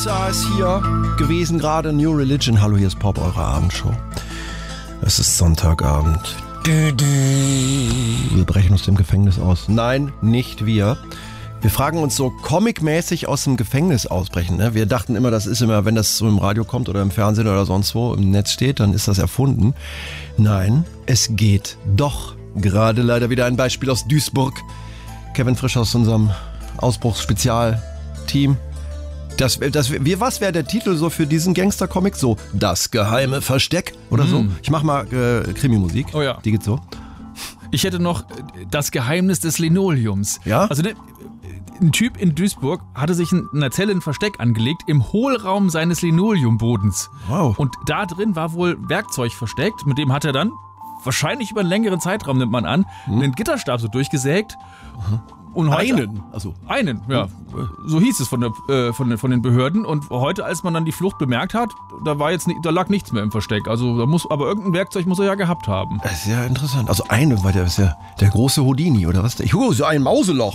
USA ist hier gewesen gerade. New Religion. Hallo, hier ist Pop, eure Abendshow. Es ist Sonntagabend. Wir brechen aus dem Gefängnis aus. Nein, nicht wir. Wir fragen uns so comicmäßig aus dem Gefängnis ausbrechen. Ne? Wir dachten immer, das ist immer, wenn das so im Radio kommt oder im Fernsehen oder sonst wo im Netz steht, dann ist das erfunden. Nein, es geht doch. Gerade leider wieder ein Beispiel aus Duisburg. Kevin Frisch aus unserem Ausbruchsspezialteam. Was wäre der Titel so für diesen Gangster-Comic? So, das geheime Versteck oder so? Ich mach mal Krimi-Musik. Oh ja. Die geht so. Ich hätte noch das Geheimnis des Linoleums. Ja? Also ein Typ in Duisburg hatte sich in einer Zelle ein Versteck angelegt im Hohlraum seines Linoleumbodens. Wow. Und da drin war wohl Werkzeug versteckt. Mit dem hat er dann, wahrscheinlich über einen längeren Zeitraum nimmt man an, einen Gitterstab so durchgesägt. Und heute, einen, ja. So hieß es von den Behörden. Und heute, als man dann die Flucht bemerkt hat, da lag nichts mehr im Versteck. Also aber irgendein Werkzeug muss er ja gehabt haben. Das ist ja interessant. Also weil der ist ja der große Houdini, oder was? So ein Mauseloch.